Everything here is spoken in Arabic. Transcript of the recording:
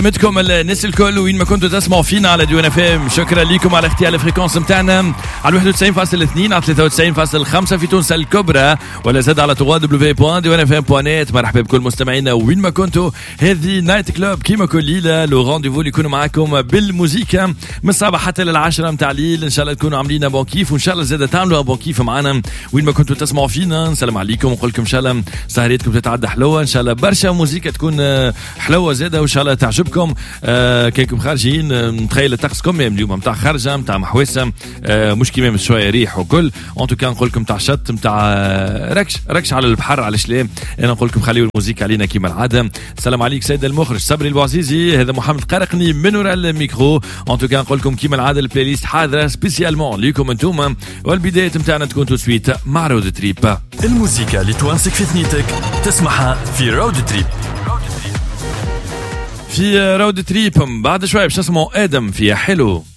متكم الناس الكل وين ما كنتوا تسمعوا فينا على ديوان اف ام. شكرا لكم على اختيار الفريكونس متاعنا على 91.2 على 93.5 في تونس الكبرى ولا زاد على www.diwanfm.net. مرحبا بكل مستمعينا وين ما كنتوا. هذه نايت كلوب كيما كل ليله لو رونديفو اللي يكونوا معاكم بالموسيقى من الصباح حتى للعشرة متاع الليل. ان شاء الله تكونوا عاملين بون كيف وان شاء الله زاد تعملوا بون كيف معنا وين ما كنتوا تسمعوا فينا. نسلم عليكم ونقول لكم ان شاء الله سهريتكم تتعدى حلوه. ان شاء الله برشا موسيقى تكون حلوه زاده وان شاء الله تعجبكم. كيكم خارجين نتخيل طقسكم اليوم نتاع خارجه نتاع محوسه مش كيما شويه ريح وكل ان توكا نقول لكم تاع شط نتاع ركش على البحر على الشلام. انا نقول لكم خليوا الموسيقى علينا كيما العاده. السلام عليك سيد المخرج صبري البوعزيزي. هذا محمد قرقني من وراء الميكرو. ان توكا نقول لكم كيما العاده البلاي ليست حاضره سبيسيالمون ليكم انتم والبدايه نتاعنا تكون تو سويت مع رود تريب. الموسيقى اللي توانسك في ثنيتك تسمعها في رود تريب. في رود تريب بعد شوي باش نسمعوا ادم فيها حلو.